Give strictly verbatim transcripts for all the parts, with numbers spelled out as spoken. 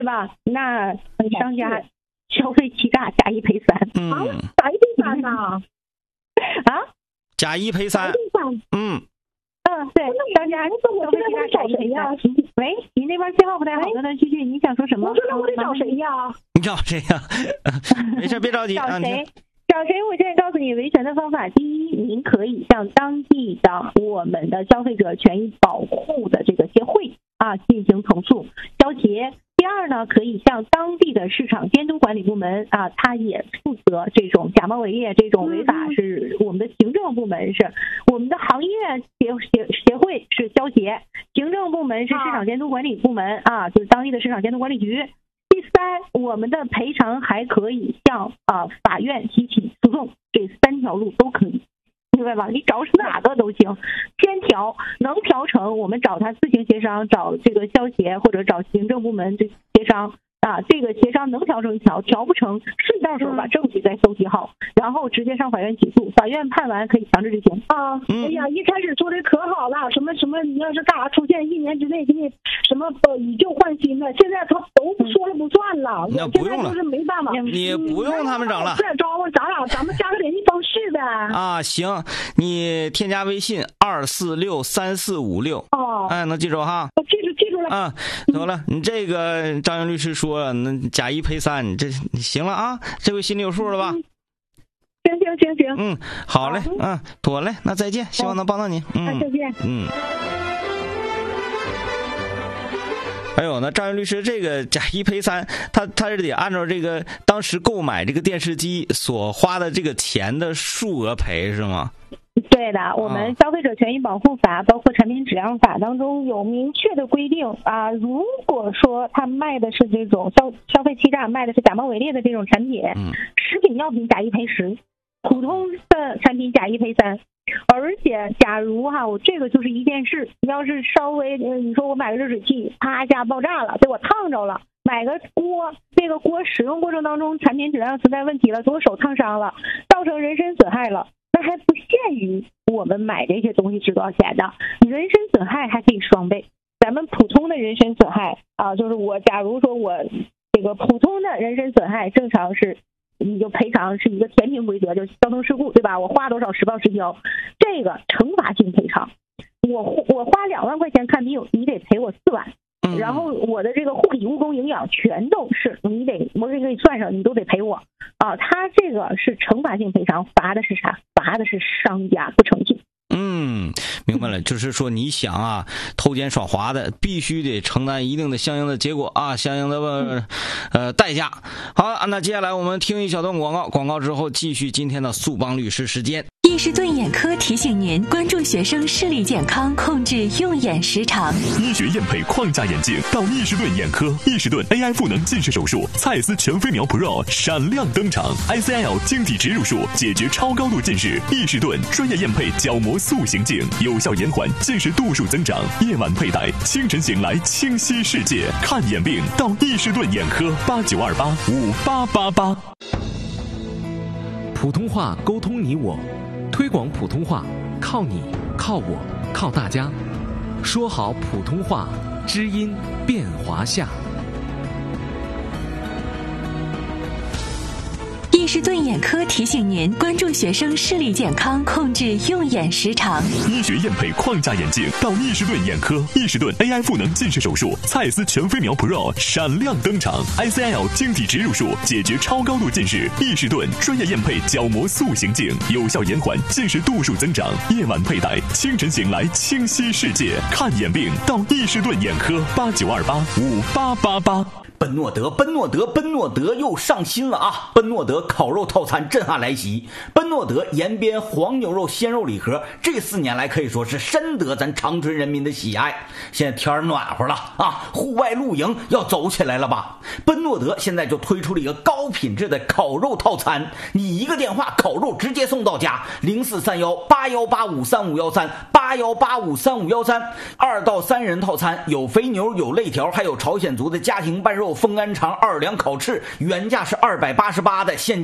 是吧？那商家消费欺诈，假一赔三。 嗯， 啊，假一赔三呢？ 啊， 假一赔三。嗯。 嗯，对，商家我现在找谁呀？ 喂，您那边信号不太好，刚才继续，你想说什么？ 我说那我得找谁呀？ 你找谁呀？没事，别着急。 找谁？找谁？我现在告诉你维权的方法。第一，您可以向当地的我们的消费者权益保护的这个协会啊进行投诉消协。第二呢，可以向当地的市场监督管理部门啊，它也负责这种假冒伪劣这种违法，是我们的行政部门，是我们的行业协协协会是消协，行政部门是市场监督管理部门啊，就是当地的市场监督管理局。第三，我们的赔偿还可以向啊法院提起诉讼，这三条路都可以。明白吧？你找哪个都行，先调能调成，我们找他自行协商，找这个消协或者找行政部门这协商啊，这个协商能调成调，调不成顺道手把证据再搜集好，然后直接上法院起诉，法院判完可以强制执行啊。哎呀，一开始说的可好了，什么什么，你要是干啥出现一年之内给你什么以旧换新的，现在他都说了不算了， 那不用了， 就是没办法， 你不用他们整了。 再招呼咱俩，咱们加个联系方式呗。 啊，行，你添加微信二四六三四五六。 哦， 哎，能记住哈？ 我记住记住了。 啊，得了，你这个张云律师说了，那假一赔三，你这行了啊？这回心里有数了吧？ 嗯行行行行， 嗯，好嘞，嗯，妥嘞，那再见，希望能帮到您。嗯， 再见。 嗯。还有呢，张云律师，这个假一赔三，他他是得按照这个当时购买这个电视机所花的这个钱的数额赔是吗？ 对的，我们消费者权益保护法包括产品质量法当中有明确的规定啊，如果说他卖的是这种消消费欺诈，卖的是假冒伪劣的这种产品， 嗯， 食品药品假一赔十，普通的产品假一赔三。而且，假如哈，我这个就是一件事，你要是稍微，你说我买个热水器，啪一下爆炸了，被我烫着了；买个锅，这个锅使用过程当中产品质量存在问题了，给我手烫伤了，造成人身损害了，那还不限于我们买这些东西值多少钱的，人身损害还可以双倍。咱们普通的人身损害啊，就是我假如说我这个普通的人身损害正常是。你就赔偿是一个填平规则，就是交通事故，对吧？我花多少实报实销，这个惩罚性赔偿。我我花两万块钱看病，你得赔我四万，然后我的这个护理、误工、营养全都是你得，我给你算上，你都得赔我啊。他这个是惩罚性赔偿，罚的是啥？罚的是商家不诚信。 嗯，明白了，就是说你想啊，偷奸耍滑的必须得承担一定的相应的结果啊，相应的呃代价。好，那接下来我们听一小段广告，广告之后继续今天的速帮律师时间。 易士顿眼科提醒您关注学生视力健康，控制用眼时长。 医学验配框架眼镜到易士顿眼科，易士顿 A I 赋能近视手术，蔡司全飞秒 Pro 闪亮登场 ，I C L 晶体植入术解决超高度近视，易士顿专业验配角膜塑形镜，有效延缓近视度数增长。夜晚佩戴，清晨醒来清晰世界。看眼病到易士顿眼科，八九二八五八八八。 普通话沟通你我。推广普通话，靠你，靠我，靠大家。说好普通话，知音变华夏。 易士顿眼科提醒您关注学生视力健康，控制用眼时长。 医学验配框架眼镜到易士顿眼科，易士顿 A I 赋能近视手术，蔡司全飞秒 Pro 闪亮登场 ，I C L 晶体植入术解决超高度近视，易士顿专业验配角膜塑形镜，有效延缓近视度数增长。夜晚佩戴，清晨醒来清晰世界。看眼病到易士顿眼科，八九二八五八八八。 奔诺德，奔诺德，奔诺德又上新了啊！奔诺德烤肉套餐震撼来袭，奔诺德延边黄牛肉鲜肉礼盒，这四年来可以说是深得咱长春人民的喜爱。现在天暖和了啊，户外露营要走起来了吧？奔诺德现在就推出了一个高品质的烤肉套餐，你一个电话，烤肉直接送到家，零四三幺八幺八五三五幺三八幺八五三五幺三，二到三人套餐有肥牛，有肋条，还有朝鲜族的家庭拌肉。风干肠二两烤翅，原价是二百八十八的，现价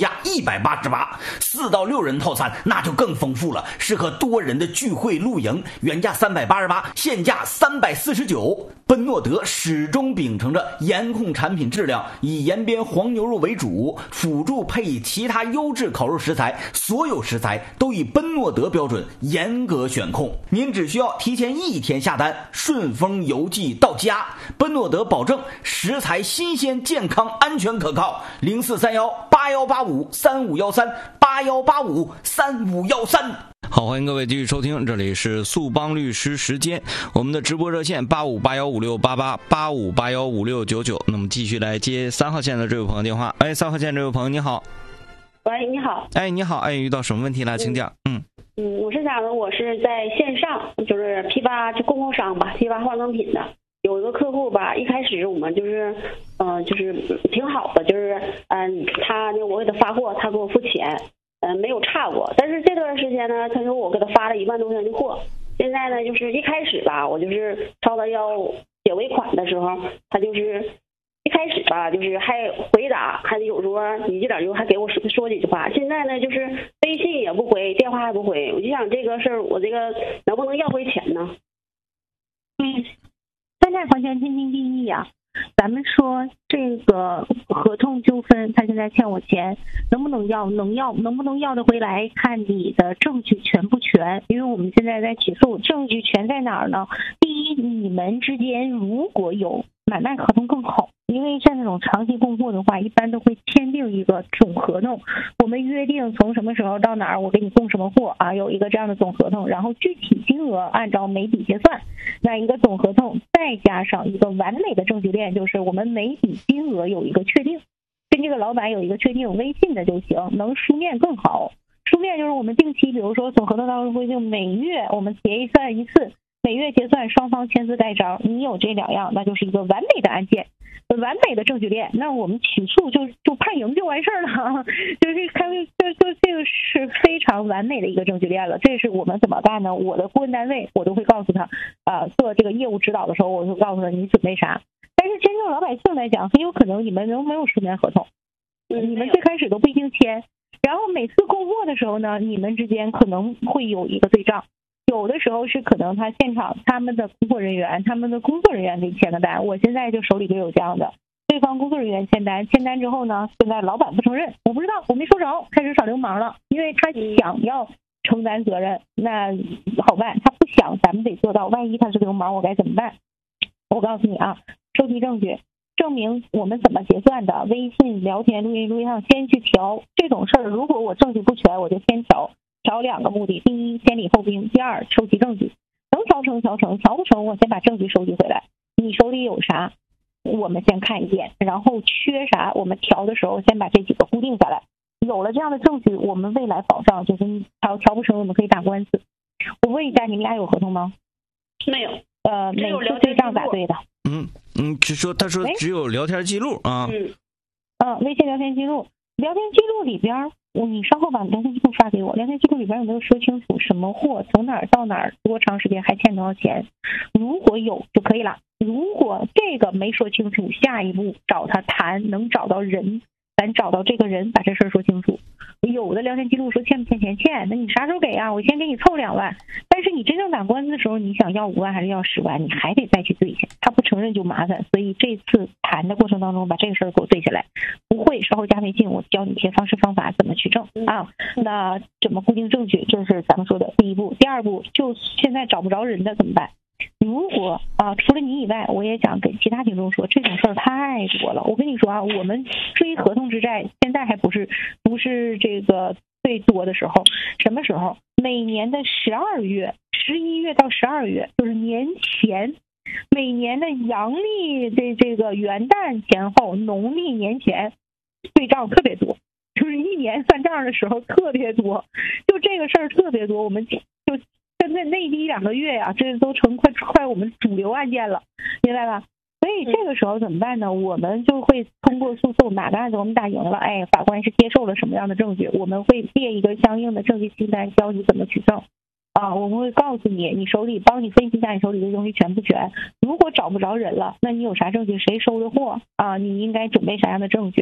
价一百八十八，四到六人套餐那就更丰富了，适合多人的聚会露营，原价三百八十八，现价三百四十九。奔诺德始终秉承着严控产品质量，以延边黄牛肉为主，辅助配以其他优质烤肉食材，所有食材都以奔诺德标准严格选控。您只需要提前一天下单，顺丰邮寄到家。奔诺德保证食材新鲜、健康、安全可靠。零四三幺八幺八五三五幺三八幺八五三五幺三。 好，欢迎各位继续收听，这里是速帮律师时间，我们的直播热线八五八幺五六八八八五八幺五六九九。那么继续来接三号线的这位朋友电话。哎，三号线这位朋友你好。 喂，你好。 哎，你好，哎，遇到什么问题了？请讲。嗯嗯，我是想的，我是在线上，就是批发就供货商吧，批发化妆品的。有一个客户吧，一开始我们就是，嗯、呃，就是挺好的，就是嗯、呃，他呢，我给他发货，他给我付钱。嗯、呃，没有差过，但是这段时间呢，他说我给他发了一万多块钱的货，现在呢，就是一开始吧，我就是朝他要写尾款的时候，他就是一开始吧，就是还回答，还有时候你这点就还给我说说几句话，现在呢，就是微信也不回，电话也不回，我就想这个事儿，我这个能不能要回钱呢？ 嗯，现在还钱天经地义啊。咱们说这个合同纠纷，他现在欠我钱，能不能要？能要，能不能要得回来？看你的证据全不全。因为我们现在在起诉，证据全在哪儿呢？第一，你们之间如果有买卖合同更好，因为像这种长期供货的话，一般都会签订一个总合同。我们约定从什么时候到哪儿，我给你送什么货啊，有一个这样的总合同，然后具体金额按照每笔结算。那一个总合同再加上一个完美的证据链，就是我们每笔金额有一个确定，跟这个老板有一个确定，微信的就行，能书面更好。书面就是我们定期，比如说总合同当中规定每月我们结算一次，每月结算双方签字盖章，你有这两样，那就是一个完美的案件，完美的证据链。那我们起诉就就判赢就完事儿了，就是开就就这个是非常完美的一个证据链了。这是我们怎么办呢？我的顾问单位我都会告诉他，啊、呃，做这个业务指导的时候，我就告诉他你准备啥。但是真正老百姓来讲，很有可能你们都没有书面合同，你们最开始都不一定签，然后每次供货的时候呢，你们之间可能会有一个对账。有的时候是可能他现场他们的工作人员他们的工作人员给你签的单，我现在就手里就有这样的，对方工作人员签单，签单之后呢，现在老板不承认，我不知道，我没收着，开始耍流氓了，因为他想要承担责任，那好办，他不想咱们得做到，万一他是流氓我该怎么办？我告诉你啊，收集证据证明我们怎么结算的，微信聊天录音录像先去调，这种事儿如果我证据不全我就先调，调两个目的，第一先礼后兵，第二收集证据，能调成调成，调不成我先把证据收集回来，你手里有啥我们先看一遍，然后缺啥我们调的时候先把这几个固定下来，有了这样的证据我们未来保障就是调调不成我们可以打官司。我问一下你们俩有合同吗？ 没有， 呃，每次对账咋对的？ 嗯嗯，只说他说只有聊天记录啊， 嗯， 啊，微信聊天记录，聊天记录里边，你稍后把聊天记录发给我，聊天记录里边有没有说清楚什么货从哪儿到哪儿，多长时间还欠多少钱？如果有就可以了。如果这个没说清楚，下一步找他谈，能找到人，咱找到这个人把这事儿说清楚。有的聊天记录说欠不欠钱欠，那你啥时候给啊？我先给你凑两万，但是你真正打官司的时候，你想要五万还是要十万，你还得再去对去，他不承认就麻烦。所以这次谈的过程当中，把这个事儿给我对下来。不会稍后加微信，我教你一些方式方法怎么取证啊。那怎么固定证据，这是咱们说的第一步。第二步，就现在找不着人的怎么办？如果啊，除了你以外，我也想给其他听众说，这种事儿太多了。我跟你说啊，我们追合同之债，现在还不是不是这个最多的时候。什么时候？每年的十二月、十一月到十二月，就是年前。每年的阳历的这个元旦前后，农历年前，对账特别多，就是一年算账的时候特别多，就这个事儿特别多，我们就。现在内地两个月呀、啊，这都成快快我们主流案件了，明白吧？所以这个时候怎么办呢？我们就会通过诉讼，哪个案子我们打赢了，哎，法官是接受了什么样的证据，我们会列一个相应的证据清单，教你怎么取证啊。我们会告诉你，你手里帮你分析一下你手里的证据全不全。如果找不着人了，那你有啥证据？谁收的货啊？你应该准备啥样的证据？就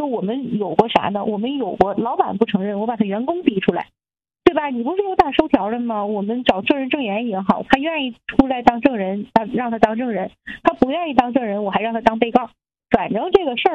就我们有过啥呢？我们有过老板不承认，我把他员工逼出来，对吧？你不是有打收条的吗？我们找证人证言也好，他愿意出来当证人，让他当证人；他不愿意当证人，我还让他当被告。反正这个事儿